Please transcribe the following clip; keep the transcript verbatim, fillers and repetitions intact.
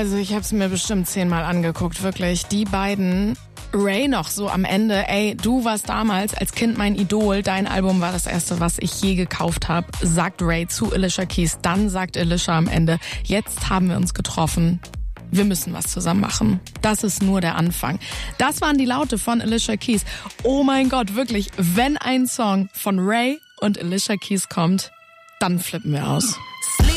Also ich habe es mir bestimmt zehnmal angeguckt, wirklich. Die beiden, Ray noch so am Ende, ey, du warst damals als Kind mein Idol, dein Album war das erste, was ich je gekauft habe, sagt Ray zu Alicia Keys. Dann sagt Alicia am Ende, jetzt haben wir uns getroffen. Wir müssen was zusammen machen. Das ist nur der Anfang. Das waren die Laute von Alicia Keys. Oh mein Gott, wirklich, wenn ein Song von Ray und Alicia Keys kommt, dann flippen wir aus.